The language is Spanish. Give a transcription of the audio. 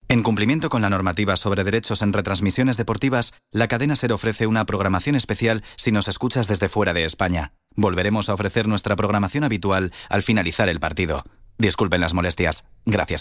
En cumplimiento con la normativa sobre derechos en retransmisiones deportivas, la cadena SER ofrece una programación especial si nos escuchas desde fuera de España. Volveremos a ofrecer nuestra programación habitual al finalizar el partido. Disculpen las molestias. Gracias.